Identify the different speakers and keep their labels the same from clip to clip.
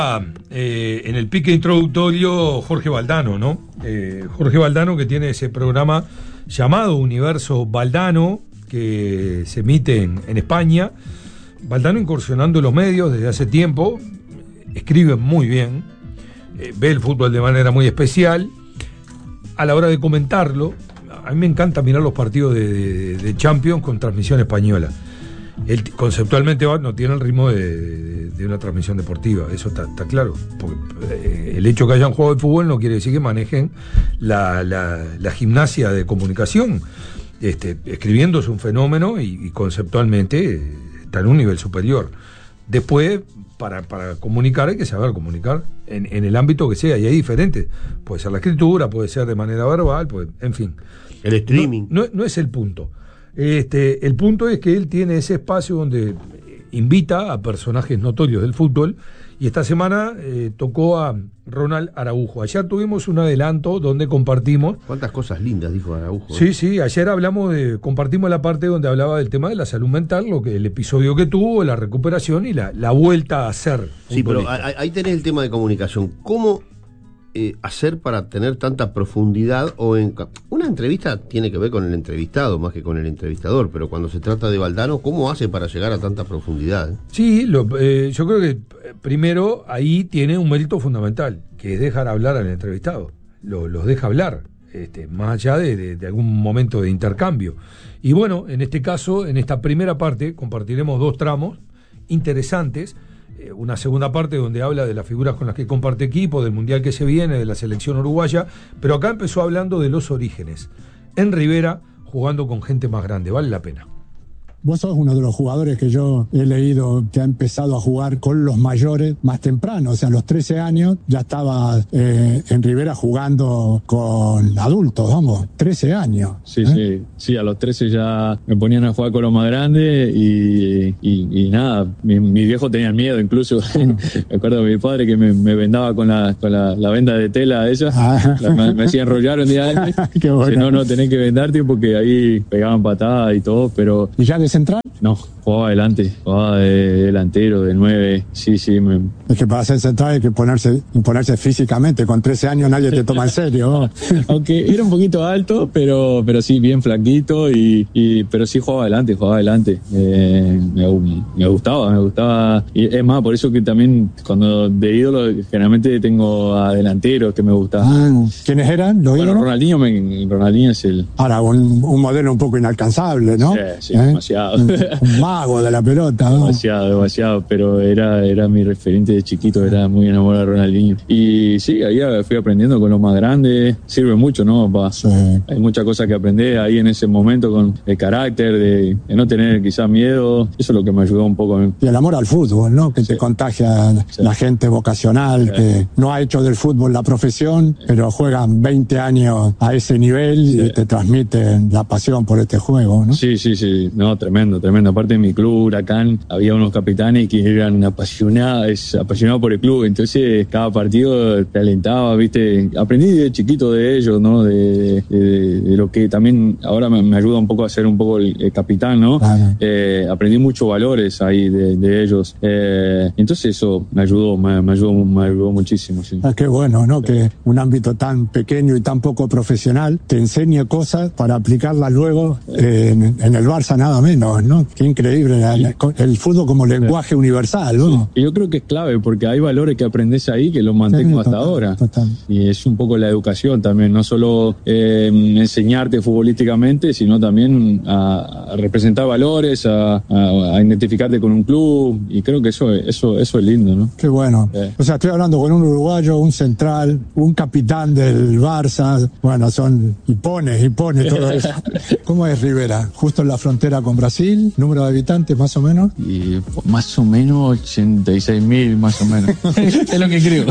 Speaker 1: En el pique introductorio Jorge Valdano, ¿no? Jorge Valdano, que tiene ese programa llamado Universo Valdano, que se emite en España. Valdano incursionando en los medios desde hace tiempo, escribe muy bien, ve el fútbol de manera muy especial. A la hora de comentarlo, a mí me encanta mirar los partidos de Champions con transmisión española. Él conceptualmente no tiene el ritmo de una transmisión deportiva, eso está claro, porque el hecho que hayan jugado de fútbol no quiere decir que manejen la gimnasia de comunicación. Escribiendo es un fenómeno y conceptualmente está en un nivel superior. Después, para comunicar hay que saber comunicar en el ámbito que sea, y hay diferentes, puede ser la escritura, puede ser de manera verbal, en fin.
Speaker 2: El streaming.
Speaker 1: No es el punto. El punto es que él tiene ese espacio donde invita a personajes notorios del fútbol, y esta semana tocó a Ronald Araujo. Ayer tuvimos un adelanto donde compartimos...
Speaker 2: ¿Cuántas cosas lindas dijo Araujo?
Speaker 1: Sí, ayer compartimos la parte donde hablaba del tema de la salud mental, el episodio que tuvo, la recuperación y la vuelta a ser.
Speaker 2: Sí, pero ahí tenés el tema de comunicación. ¿Cómo hacer para tener tanta profundidad? Una entrevista tiene que ver con el entrevistado más que con el entrevistador, pero cuando se trata de Valdano, ¿cómo hace para llegar a tanta profundidad?
Speaker 1: Sí, yo creo que primero ahí tiene un mérito fundamental, que es dejar hablar al entrevistado. Los deja hablar, más allá de algún momento de intercambio. Y bueno, en este caso, en esta primera parte, compartiremos 2 tramos interesantes. Una segunda parte donde habla de las figuras con las que comparte equipo, del mundial que se viene, de la selección uruguaya, pero acá empezó hablando de los orígenes. En Rivera, jugando con gente más grande, vale la pena.
Speaker 3: Vos sos uno de los jugadores que yo he leído que ha empezado a jugar con los mayores más temprano, o sea, a los 13 años ya estaba en Rivera jugando con adultos, vamos, 13 años.
Speaker 4: Sí, a los 13 ya me ponían a jugar con los más grandes y nada, mi viejo tenía miedo incluso. Me acuerdo de mi padre que me vendaba con la venda de tela esa, me hacía enrollar un día antes.
Speaker 3: Qué bueno.
Speaker 4: No tenés que vendarte porque ahí pegaban patadas y todo, pero...
Speaker 3: ¿Y ya de central?
Speaker 4: No, jugaba adelante, jugaba de delantero, de 9, sí.
Speaker 3: Es que para ser central hay que imponerse físicamente, con 13 años nadie te toma en serio.
Speaker 4: Aunque era un poquito alto, pero sí, bien flaquito, pero sí jugaba adelante. Me gustaba, y es más, por eso que también cuando de ídolo generalmente tengo a delanteros que me gustaban.
Speaker 3: ¿Quiénes eran los ídolos?
Speaker 4: Ronaldinho es el...
Speaker 3: Ahora, un modelo un poco inalcanzable, ¿no?
Speaker 4: Sí, demasiado.
Speaker 3: Un mago de la pelota, ¿no?
Speaker 4: Demasiado, pero era mi referente de chiquito, era muy enamorado de Ronaldinho. Y sí, ahí fui aprendiendo con los más grandes, sirve mucho, ¿no?
Speaker 3: Sí.
Speaker 4: Hay muchas cosas que aprender ahí en ese momento con el carácter, de no tener quizás miedo, eso es lo que me ayudó un poco a mí.
Speaker 3: Y el amor al fútbol, ¿no? Que te contagia la gente vocacional, que no ha hecho del fútbol la profesión, pero juegan 20 años a ese nivel y te transmiten la pasión por este juego, ¿no?
Speaker 4: Sí, no, tremendo. Aparte de mi club, Huracán, había unos capitanes que eran apasionados por el club, entonces cada partido te alentaba, ¿viste? Aprendí de chiquito de ellos, ¿no? De lo que también ahora me ayuda un poco a ser un poco el capitán, ¿no?
Speaker 3: Claro.
Speaker 4: Aprendí muchos valores ahí de ellos. Entonces eso me ayudó muchísimo, sí.
Speaker 3: Qué bueno, ¿no? Que un ámbito tan pequeño y tan poco profesional te enseñe cosas para aplicarlas luego en el Barça, nada menos, ¿no? Qué increíble, el fútbol como lenguaje universal, ¿no?
Speaker 4: Sí. Y yo creo que es clave porque hay valores que aprendes ahí que los mantengo hasta ahora.
Speaker 3: Total.
Speaker 4: Y es un poco la educación también, no solo enseñarte futbolísticamente, sino también a representar valores, a identificarte con un club, y creo que eso es lindo, ¿no?
Speaker 3: Qué bueno. O sea, estoy hablando con un uruguayo, un central, un capitán del Barça, bueno, y pone todo eso. ¿Cómo es Rivera? Justo en la frontera con Brasil, número de habitantes más o menos.
Speaker 4: Y más o menos 86.000, más o menos. Es lo que creo.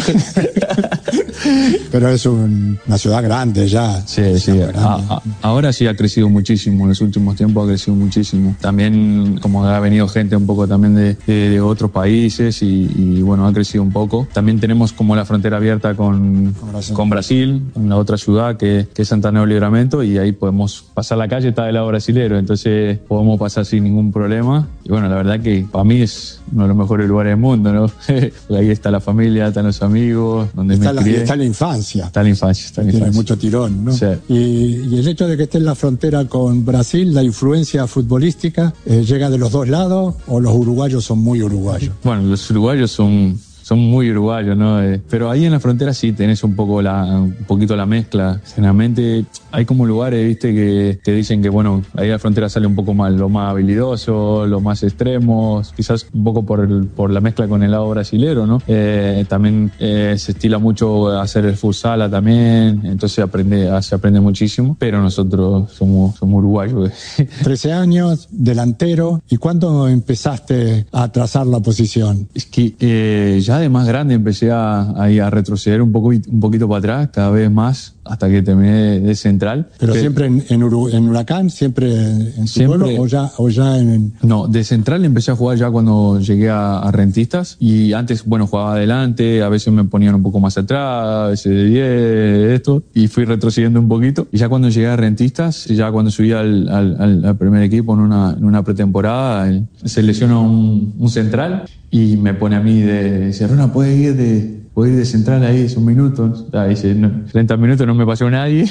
Speaker 3: Pero es una ciudad grande ya.
Speaker 4: Sí. Ahora sí ha crecido muchísimo, en los últimos tiempos ha crecido muchísimo. También como ha venido gente un poco también de otros países y bueno, ha crecido un poco. También tenemos como la frontera abierta con Brasil, en la otra ciudad que es Santana del Livramento, y ahí podemos pasar la calle, está del lado brasilero, entonces podemos pasar sin ningún problema. bueno, la verdad que para mí es uno de los mejores lugares del mundo, ¿no? Porque ahí está la familia, están los amigos, donde me crié.
Speaker 3: Está la infancia.
Speaker 4: Está la infancia.
Speaker 3: Tiene mucho tirón, ¿no?
Speaker 4: Sí.
Speaker 3: Y el hecho de que esté en la frontera con Brasil, la influencia futbolística, ¿llega de los dos lados o los uruguayos son muy uruguayos?
Speaker 4: Bueno, los uruguayos son muy uruguayos, ¿no? Pero ahí en la frontera sí tenés un poquito la mezcla. Generalmente hay como lugares, viste, que te dicen que, bueno, ahí en la frontera sale un poco más lo más habilidoso, los más extremos, quizás un poco por la mezcla con el lado brasilero, ¿no? También se estila mucho hacer el futsal también, entonces se aprende muchísimo, pero nosotros somos uruguayos.
Speaker 3: 13 años, delantero, ¿y cuándo empezaste a trazar la posición?
Speaker 4: Es que ya de más grande empecé a retroceder un poquito para atrás, cada vez más, hasta que terminé de central.
Speaker 3: ¿Pero siempre en Huracán? ¿Siempre en su pueblo? ¿O ya en...?
Speaker 4: No, de central empecé a jugar ya cuando llegué a Rentistas, y antes, bueno, jugaba adelante, a veces me ponían un poco más atrás, a veces de 10, y fui retrocediendo un poquito. Y ya cuando llegué a Rentistas, ya cuando subí al primer equipo en una pretemporada, se lesionó un central, y me pone a mí dice, Rona, puedes ir de central ahí, son minutos. Dice, 30 minutos no me pasó nadie.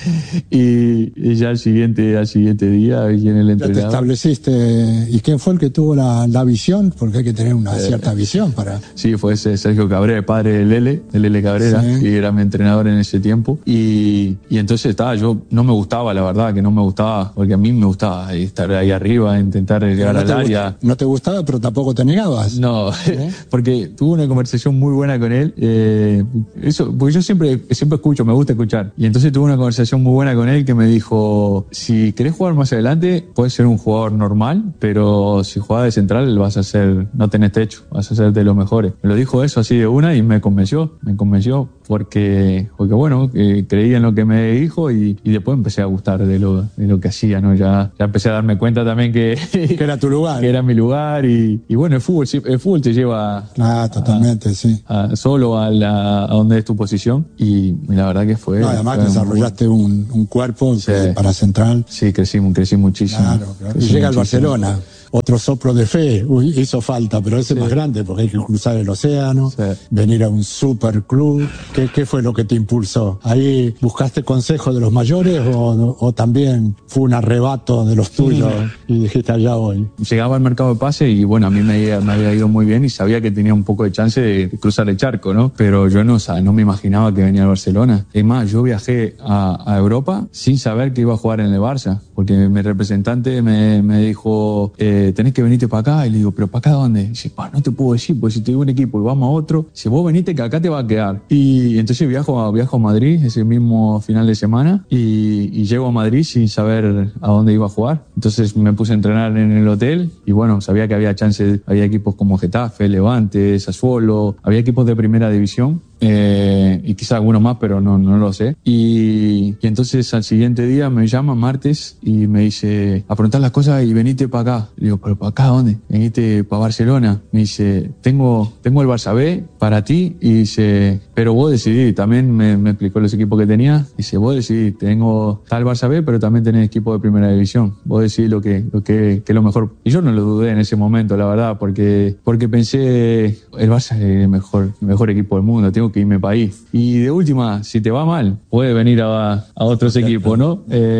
Speaker 4: y ya al siguiente día viene el entrenador.
Speaker 3: Ya te estableciste. ¿Y quién fue el que tuvo la visión? Porque hay que tener una cierta visión para...
Speaker 4: Sí, fue ese Sergio Cabrera, el padre de Lele Cabrera, sí, que era mi entrenador en ese tiempo. Y entonces yo no me gustaba, la verdad, que no me gustaba, porque a mí me gustaba estar ahí arriba, intentar llegar al área.
Speaker 3: No te gustaba, pero tampoco te negabas.
Speaker 4: No, porque tuve una conversación muy buena con él. Porque yo siempre escucho, me gusta escuchar. Y entonces tuve una conversación muy buena con él que me dijo, si querés jugar más adelante, puedes ser un jugador normal, pero si jugás de central no tenés techo, vas a ser de los mejores. Me lo dijo eso así de una y me convenció porque bueno, creí en lo que me dijo y después empecé a gustar de lo que hacía, ¿no? Ya empecé a darme cuenta también que
Speaker 3: era tu lugar.
Speaker 4: Que era mi lugar y bueno, el fútbol te lleva
Speaker 3: totalmente, sí.
Speaker 4: Solo a donde es tu posición y la verdad que fue...
Speaker 3: No, además desarrollaste un cuerpo para central.
Speaker 4: Sí, crecí muchísimo.
Speaker 3: Claro. Y llega al Barcelona. Otro soplo de fe, hizo falta, pero ese es más grande porque hay que cruzar el océano, venir a un super club. ¿Qué fue lo que te impulsó? ¿Ahí buscaste consejo de los mayores o también fue un arrebato de los tuyos y dijiste allá voy?
Speaker 4: Llegaba al mercado de pase y bueno, a mí me había ido muy bien y sabía que tenía un poco de chance de cruzar el charco, ¿no? Pero yo no me imaginaba que venía al Barcelona. Es más, yo viajé a Europa sin saber que iba a jugar en el Barça, porque mi representante me dijo... tenés que venirte para acá. Y le digo, ¿pero para acá dónde? Y dice, no te puedo decir, porque si te digo un equipo y vamos a otro, si vos veniste que acá te va a quedar. Y entonces viajo a Madrid ese mismo final de semana y llego a Madrid sin saber a dónde iba a jugar. Entonces me puse a entrenar en el hotel y bueno, sabía que había chances, había equipos como Getafe, Levante, Sassuolo, había equipos de primera división. Y quizá alguno más, pero no lo sé. Y entonces al siguiente día me llama martes y me dice, a preguntar las cosas y venite para acá. Le digo, ¿pero para acá dónde? Venite para Barcelona. Me dice, tengo el Barça B para ti. Y dice, pero vos decidís. También me explicó los equipos que tenía. Dice, vos decidís, tengo tal Barça B, pero también tenés equipo de primera división. Vos decidís lo que es lo mejor. Y yo no lo dudé en ese momento, la verdad, porque pensé, el Barça es el mejor equipo del mundo, tengo que irme para ahí. Y de última, si te va mal, puedes venir a otros equipos, ¿no?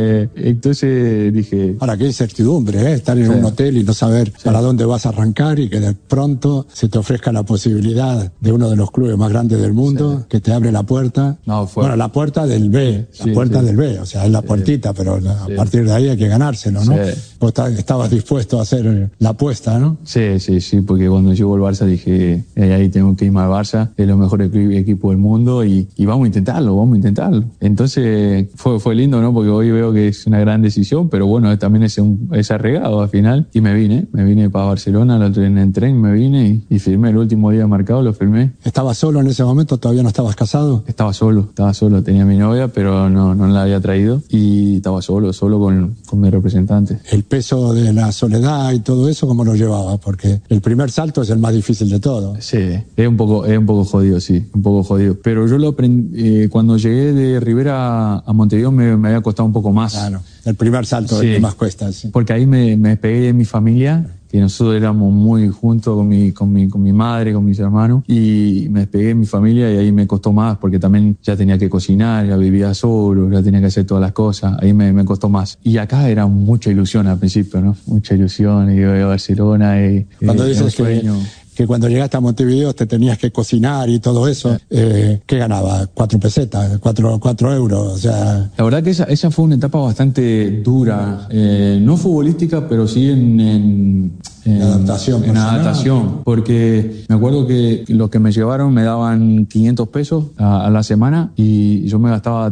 Speaker 4: Entonces dije...
Speaker 3: Ahora, qué incertidumbre, estar en un hotel y no saber para dónde vas a arrancar y que de pronto se te ofrezca la posibilidad de uno de los clubes más grandes del mundo, que te abre la puerta. Bueno, la puerta del B, del B, o sea, es la puertita, pero a partir de ahí hay que ganárselo, ¿no? Vos estabas dispuesto a hacer la apuesta, ¿no?
Speaker 4: Sí, porque cuando llegó el Barça dije, ahí tengo que irme al Barça, es lo mejor equipo del mundo y vamos a intentarlo. Entonces fue lindo, ¿no? Porque hoy veo que es una gran decisión, pero bueno, también es arriesgado al final. Y me vine para Barcelona, en el tren me vine y firmé el último día marcado, lo firmé.
Speaker 3: ¿Estabas solo en ese momento? ¿Todavía no estabas casado?
Speaker 4: Estaba solo, tenía mi novia, pero no la había traído y estaba solo con mi representante.
Speaker 3: El peso de la soledad y todo eso, ¿cómo lo llevaba? Porque el primer salto es el más difícil de todo.
Speaker 4: Sí, es un poco jodido, sí, un poco jodido. Pero yo lo aprendí, cuando llegué de Rivera a Montevideo me había costado un poco más.
Speaker 3: Claro. El primer salto
Speaker 4: Sí.
Speaker 3: que más cuesta. Sí.
Speaker 4: Porque ahí me despegué de mi familia, que nosotros éramos muy juntos con mi madre, con mis hermanos, y me despegué de mi familia y ahí me costó más, porque también ya tenía que cocinar, ya vivía solo, ya tenía que hacer todas las cosas, ahí me costó más. Y acá era mucha ilusión al principio, ¿no? Mucha ilusión, y iba a Barcelona y
Speaker 3: Cuando dices
Speaker 4: un sueño.
Speaker 3: que cuando llegaste a Montevideo te tenías que cocinar y todo eso, ¿qué ganaba? 4 pesetas, 4 euros, o sea...
Speaker 4: La verdad que esa fue una etapa bastante dura, no futbolística, pero sí en
Speaker 3: adaptación
Speaker 4: en
Speaker 3: personal.
Speaker 4: adaptación, porque me acuerdo que los que me llevaron me daban 500 pesos a la semana y yo me gastaba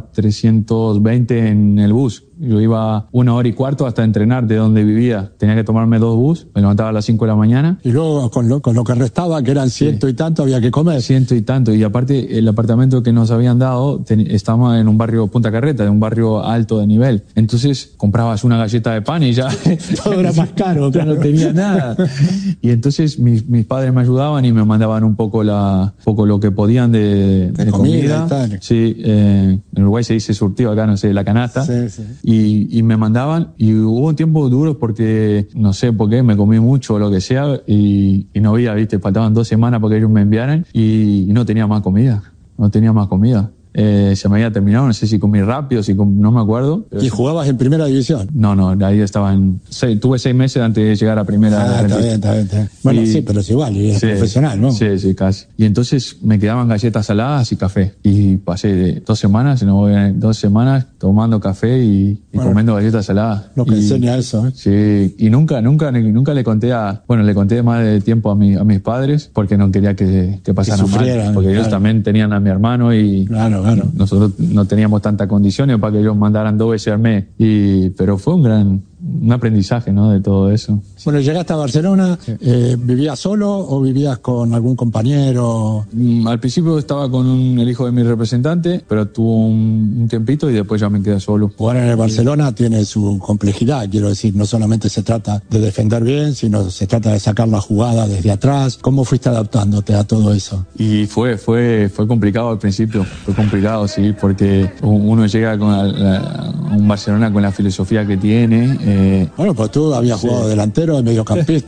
Speaker 4: 320 en el bus. Yo iba 1 hora y cuarto hasta entrenar de donde vivía. Tenía que tomarme 2 bus, me levantaba a las 5 de la mañana.
Speaker 3: Y luego con lo que restaba, que eran 100 y tanto, había que comer.
Speaker 4: 100 y tanto. Y aparte, el apartamento que nos habían dado, estábamos en un barrio Punta Carreta, de un barrio alto de nivel. Entonces, comprabas una galleta de pan y ya...
Speaker 3: Todo era más caro.
Speaker 4: Ya no tenía nada. Y entonces mis padres me ayudaban y me mandaban un poco lo que podían de comida.
Speaker 3: Y tal.
Speaker 4: Sí, en Uruguay se dice surtido, acá no sé, la canasta.
Speaker 3: Sí, sí.
Speaker 4: Y me mandaban, y hubo un tiempo duro porque no sé por qué, me comí mucho o lo que sea, y no había, viste, faltaban 2 semanas para que ellos me enviaran y no tenía más comida. No tenía más comida. Se me había terminado, no sé si comí rápido, no me acuerdo.
Speaker 3: ¿Y jugabas en primera división?
Speaker 4: No, ahí estaba tuve 6 meses antes de llegar a primera.
Speaker 3: Está bien. Bueno, sí, pero es igual, y es profesional, ¿no?
Speaker 4: Sí, casi. Y entonces me quedaban galletas saladas y café. Y pasé de 2 semanas, 2 semanas tomando café y comiendo galletas saladas.
Speaker 3: Lo que enseña eso, ¿eh?
Speaker 4: Sí, y nunca le conté le conté más de tiempo a mis padres porque no quería que pasaran mal. Porque ellos también tenían a mi hermano y...
Speaker 3: Claro.
Speaker 4: Nosotros no teníamos tantas condiciones para que ellos mandaran 2 veces al mes. Pero fue un aprendizaje, ¿no? De todo eso.
Speaker 3: Bueno, llegaste a Barcelona, ¿vivías solo o vivías con algún compañero?
Speaker 4: Al principio estaba con el hijo de mi representante, pero tuvo un tiempito y después ya me quedé solo.
Speaker 3: Jugar en el Barcelona tiene su complejidad, quiero decir, no solamente se trata de defender bien, sino se trata de sacar la jugada desde atrás. ¿Cómo fuiste adaptándote a todo eso?
Speaker 4: Y fue complicado al principio, fue complicado, sí, porque uno llega a un Barcelona con la filosofía que tiene.
Speaker 3: Bueno, pues tú habías jugado delantero, de mediocampista.